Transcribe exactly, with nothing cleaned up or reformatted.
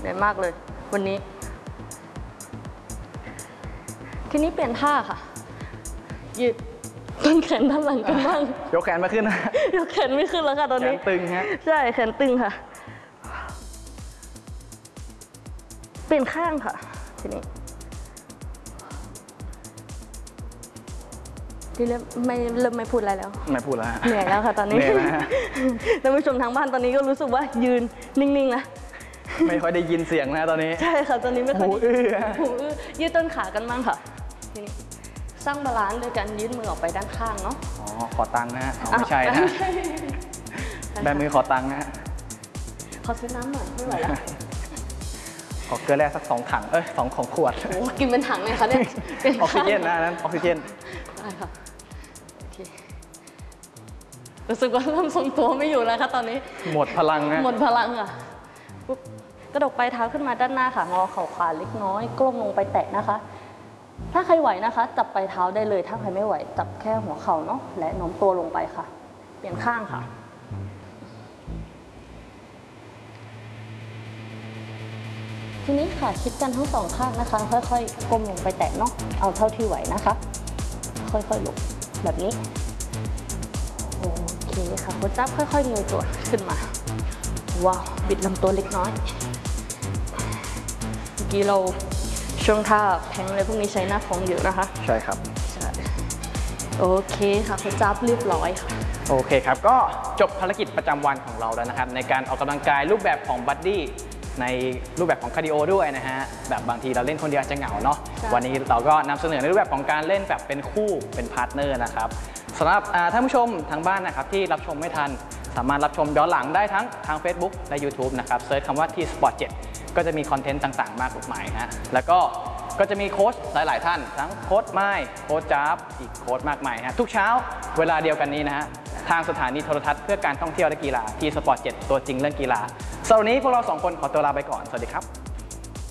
นื่อยมากเลยวันนี้ทีนี้เปลี่ยนท่าค่ะยืดต้นแขนด้านหลังกันบ้างยกแขนมาขึ้นนะยกแขนไม่ขึ้นแล้วค่ะตอนนี้แขนตึงฮะใช่แขนตึงค่ะเปลี่ยนข้างค่ะทีนี้ที่เริ่มไม่เริ่มไม่พูดอะไรแล้วไม่พูดแล้วเหนื่อยแล้วค่ะตอนนี้ท่านผู้ชมทางบ้านตอนนี้ก็รู้สึกว่ายืนนิ่งๆนะไม่ค่อยได้ยินเสียงนะตอนนี้ใช่ค่ะตอนนี้ไม่ค่อยหูอื้อหูอื้อยืดต้นขากันบ้างค่ะทีนี้สร้างบาลานซ์โดยการยืดมือออกไปด้านข้างเนาะอ๋อขอตังค์นะฮะไม่ใช่นะแบมือขอตังค์นะขอซื้อน้ำหน่อยไม่ไหวแล้วขอเกลือแร่สักสองถังเอ้ยสองของขวดโอ้กินเป็นถังเลยคะเนี่ยออกซิเจนนะนั้นออกซิเจนได้ค่ะโอเครู้สึกว่าเริ่มทรงตัวไม่อยู่แล้วค่ะตอนนี้หมดพลังนะหมดพลังอ่ะปุ๊บกระดกปลายเท้าขึ้นมาด้านหน้าค่ะงอเข่าขวาเล็กน้อยก้มลงไปแตะนะคะถ้าใครไหวนะคะจับปลายเท้าได้เลยถ้าใครไม่ไหวจับแค่หัวเข่าเนาะและโน้มตัวลงไปค่ะเปลี่ยนข้างค่ะทีนี้ค่ะชิดกันทั้งสองข้างนะคะค่อยๆก้มลงไปแตะเนาะเอาเท่าที่ไหวนะคะค่อยๆลงแบบนี้โอเคค่ะโค้ชจับค่อยๆเงยตัวขึ้นมาว้าวบิดลำตัวเล็กน้อยเมื่อกี้เราช่วงท่าแพงอะไรพวกนี้ใช้หน้าท้องเยอะนะคะใช่ครับใช่โอเคค่ะโค้ชจับเรียบร้อยค่ะโอเคครับก็จบภารกิจประจำวันของเราแล้วนะครับในการออกกำลังกายรูปแบบของบัดดี้ในรูปแบบของคาร์ดิโอด้วยนะฮะแบบบางทีเราเล่นคนเดียวจะเหงาเนาะวันนี้เราก็นำเสนอในรูปแบบของการเล่นแบบเป็นคู่เป็นพาร์ทเนอร์นะครับสำหรับท่านผู้ชมทางบ้านนะครับที่รับชมไม่ทันสามารถรับชมย้อนหลังได้ทั้งทาง Facebook และ YouTube นะครับเซิร์ชคำว่าที่ สปอร์ต เจ็ด ก็จะมีคอนเทนต์ต่างๆมากมายฮะแล้วก็ก็จะมีโค้ชหลายๆท่านทั้งโค้ชไม้โค้ชจ๊าบอีกโค้ชมากมายฮะทุกเช้าเวลาเดียวกันนี้นะฮะทางสถานีโทรทัศน์เพื่อการท่องเที่ยวและกีฬาที่ สปอร์ต เจ็ด ตัวจริงเรื่องกีฬาสำหรับวันนี้พวกเราสองคนขอตัวลาไปก่อนสวัสดีครับ